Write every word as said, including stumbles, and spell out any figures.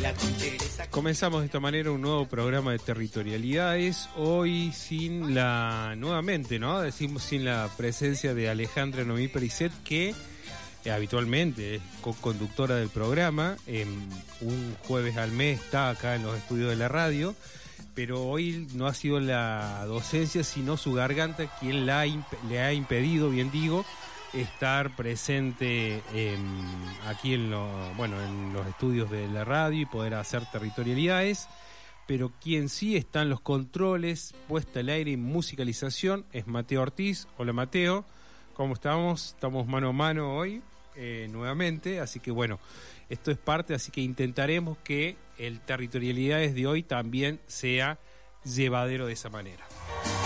Comenzamos de esta manera un nuevo programa de territorialidades, hoy sin la, nuevamente, ¿no? Decimos sin la presencia de Alejandra Noemí Perisset, que eh, habitualmente es co-conductora del programa, eh, un jueves al mes está acá en los estudios de la radio, pero hoy no ha sido la docencia, sino su garganta quien la ha imp- le ha impedido, bien digo, estar presente eh, aquí en, lo, bueno, en los estudios de la radio y poder hacer territorialidades, pero quien sí está en los controles, puesta al aire y musicalización es Mateo Ortiz. Hola Mateo, ¿cómo estamos? Estamos mano a mano hoy eh, nuevamente, así que bueno, esto es parte, así que intentaremos que el territorialidades de hoy también sea llevadero de esa manera.